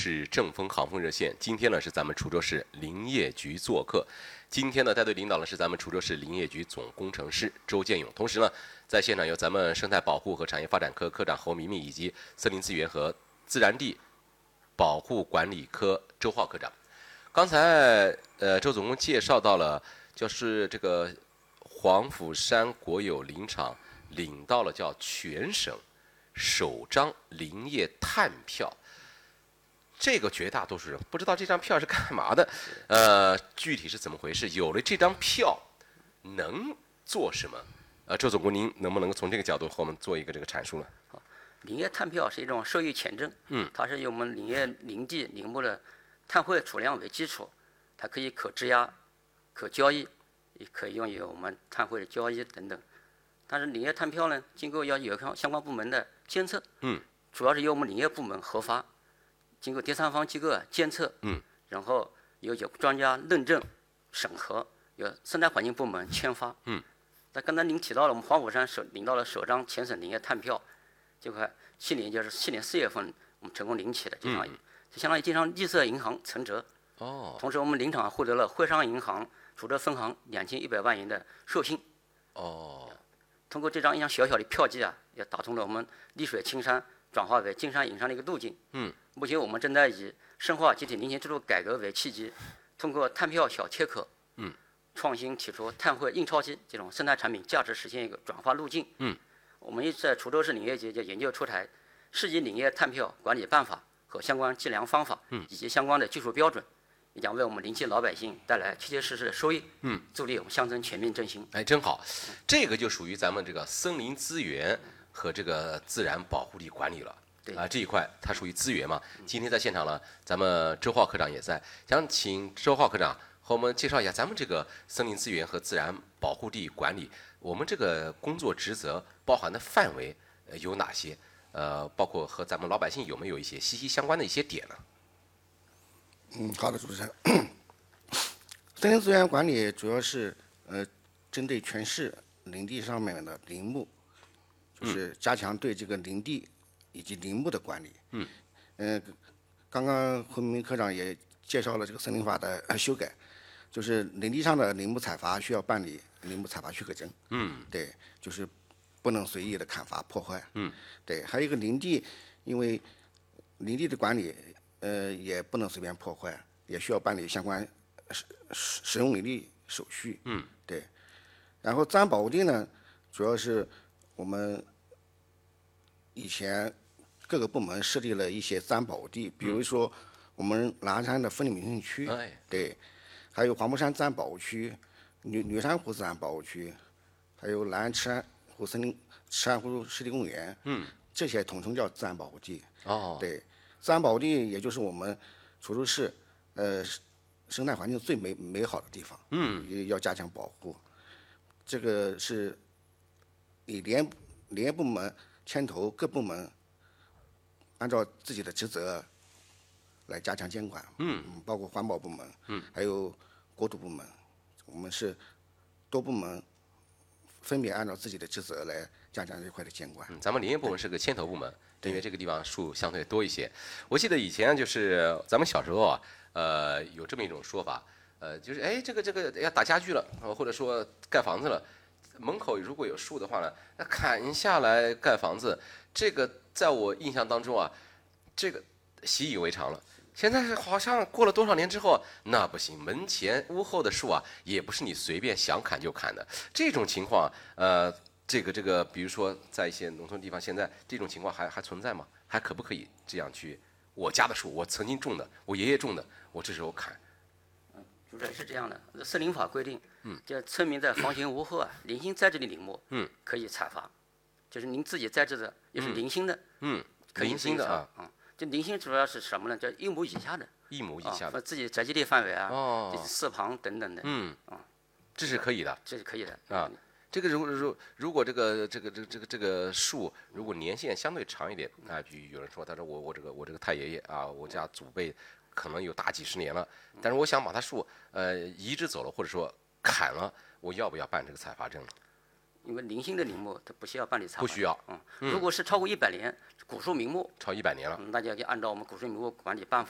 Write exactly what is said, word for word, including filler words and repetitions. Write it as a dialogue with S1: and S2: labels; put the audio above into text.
S1: 市正风航风热线。今天呢是咱们滁州市林业局做客，今天呢带队领导的是咱们滁州市林业局总工程师周建勇，同时呢在现场有咱们生态保护和产业发展科科长侯明明以及森林资源和自然地保护管理科周浩科长。刚才呃周总工介绍到了，就是这个黄甫山国有林场领到了叫全省首张林业碳票，这个绝大多数人不知道这张票是干嘛的，呃，具体是怎么回事？有了这张票能做什么？呃，周总工，您能不能从这个角度和我们做一个这个阐述呢？
S2: 林业碳票是一种收益权证，
S1: 嗯，
S2: 它是以我们林业林地林木的碳汇储量为基础，它可以可质押、可交易，也可以用于我们碳汇的交易等等。但是林业碳票呢，经过要有相关部门的监测，
S1: 嗯，
S2: 主要是由我们林业部门核发，经过第三方机构监测，
S1: 嗯，
S2: 然后由有专家认证审核，由生态环境部门签发，
S1: 嗯。
S2: 那刚才您提到了我们黄甫山首领到了首张全省林业碳票，这块去年就是去年四月份我们成功领取的，就相当于、嗯、就相当于经常绿色银行存折。
S1: 哦。同
S2: 时我们林场获得了汇商银行滁州分行两千一百万元的授信。
S1: 哦。
S2: 通过这张一张小小的票据啊，也打通了我们丽水青山转化为金山银山的一个路径。
S1: 嗯。
S2: 目前我们正在以深化集体林权制度改革为契机，通过碳票小切口，
S1: 嗯，
S2: 创新提出碳汇印钞机这种生态产品价值实现一个转化路径。
S1: 嗯。
S2: 我们一直在滁州市林业局就研究出台市级林业碳票管理办法和相关计量方法，
S1: 嗯，
S2: 以及相关的技术标准，也将为我们林区老百姓带来切切实实的收益，
S1: 嗯，
S2: 助力我们乡村全面振兴。
S1: 哎，真好，这个就属于咱们这个森林资源和这个自然保护地管理了。
S2: 对
S1: 啊，这一块它属于资源嘛。今天在现场呢，咱们周浩科长也在，想请周浩科长和我们介绍一下咱们这个森林资源和自然保护地管理，我们这个工作职责包含的范围呃有哪些？呃，包括和咱们老百姓有没有一些息息相关的一些点呢？
S3: 嗯，好的，主持人。森林资源管理主要是呃针对全市林地上面的林木，就是加强对这个林地以及林木的管理。
S1: 嗯。
S3: 呃，刚刚胡明明科长也介绍了这个森林法的、呃、修改，就是林地上的林木采伐需要办理林木采伐许可证。
S1: 嗯。
S3: 对，就是不能随意的砍伐破坏。
S1: 嗯。
S3: 对，还有一个林地，因为林地的管理。呃，也不能随便破坏，也需要办理相关使使用林地手续。
S1: 嗯，
S3: 对。然后自然保护地呢，主要是我们以前各个部门设立了一些自然保护地，比如说我们南山的风景名胜区，
S1: 哎，
S3: 对，还有黄甫山自然保护区、女女山湖自然保护区，还有南岸赤山湖森林、赤山湖湿地公园，
S1: 嗯，
S3: 这些统称叫自然保护地。
S1: 哦，
S3: 对。自然保护地也就是我们滁州市呃生态环境最美美好的地方，
S1: 嗯，
S3: 也要加强保护。这个是以林林业部门牵头，各部门按照自己的职责来加强监管，
S1: 嗯，
S3: 包括环保部门，
S1: 嗯，
S3: 还有国土部门，我们是多部门分别按照自己的职责来加强这块的监管。
S1: 嗯，咱们林业部门是个牵头部门。因为这个地方树相对多一些，我记得以前就是咱们小时候啊，呃，有这么一种说法，呃，就是哎，这个这个要打家具了，或者说盖房子了，门口如果有树的话呢，那砍下来盖房子，这个在我印象当中啊，这个习以为常了。现在是好像过了多少年之后，那不行，门前屋后的树啊，也不是你随便想砍就砍的，这种情况，呃。这个这个，比如说在一些农村地方，现在这种情况还还存在吗？还可不可以这样去？我家的树，我曾经种的，我爷爷种的，我这时候砍。
S2: 嗯，主任是这样的，森林法规定，
S1: 嗯，
S2: 就村民在房前屋后啊，零星栽植的林木，
S1: 嗯，
S2: 可以采伐，就是您自己栽植的，也是零星的，
S1: 嗯，
S2: 可以
S1: 零星的啊，
S2: 啊，这零星主要是什么呢？叫一亩以下的，
S1: 一亩以下的，
S2: 啊，自己宅基地范围啊，
S1: 哦，
S2: 四旁等等的，
S1: 嗯，
S2: 啊，
S1: 这是可以的，
S2: 这是可以的
S1: 啊。这个如如如果这个这个这个这个这个树如果年限相对长一点啊，比如有人说，他说我我这个我这个太爷爷啊，我家祖辈可能有大几十年了，但是我想把它树呃移植走了，或者说砍了，我要不要办这个采伐证呢？
S2: 因为零星的林木它不需要办理采伐，
S1: 不需要。
S2: 嗯，如果是超过一百年古树名木，
S1: 超一百年了，
S2: 嗯，那就要按照我们古树名木管理办法